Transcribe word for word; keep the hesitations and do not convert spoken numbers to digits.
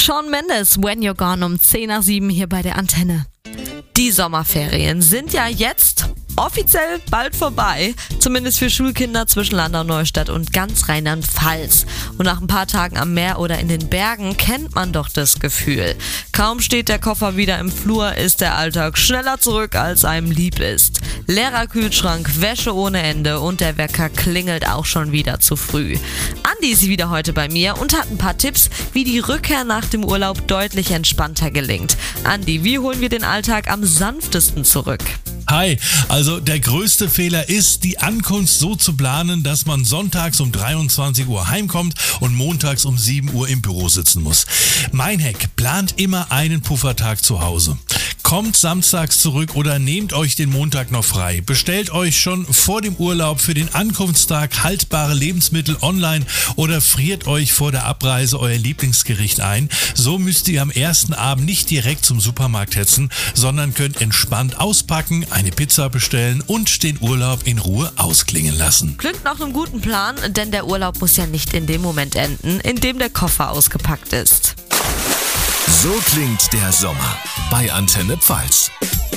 Shawn Mendes, When You're Gone um zehn nach sieben hier bei der Antenne. Die Sommerferien sind ja jetzt offiziell bald vorbei, zumindest für Schulkinder zwischen Landau-Neustadt und ganz Rheinland-Pfalz. Und nach ein paar Tagen am Meer oder in den Bergen kennt man doch das Gefühl. Kaum steht der Koffer wieder im Flur, ist der Alltag schneller zurück, als einem lieb ist. Leerer Kühlschrank, Wäsche ohne Ende und der Wecker klingelt auch schon wieder zu früh. Andi ist wieder heute bei mir und hat ein paar Tipps, wie die Rückkehr nach dem Urlaub deutlich entspannter gelingt. Andi, wie holen wir den Alltag am sanftesten zurück? Hi, also der größte Fehler ist, die Ankunft so zu planen, dass man sonntags um dreiundzwanzig Uhr heimkommt und montags um sieben Uhr im Büro sitzen muss. Mein Hack: plant immer einen Puffertag zu Hause. Kommt samstags zurück oder nehmt euch den Montag noch frei. Bestellt euch schon vor dem Urlaub für den Ankunftstag haltbare Lebensmittel online oder friert euch vor der Abreise euer Lieblingsgericht ein. So müsst ihr am ersten Abend nicht direkt zum Supermarkt hetzen, sondern könnt entspannt auspacken, eine Pizza bestellen und den Urlaub in Ruhe ausklingen lassen. Klingt nach einem guten Plan, denn der Urlaub muss ja nicht in dem Moment enden, in dem der Koffer ausgepackt ist. So klingt der Sommer bei Antenne Pfalz.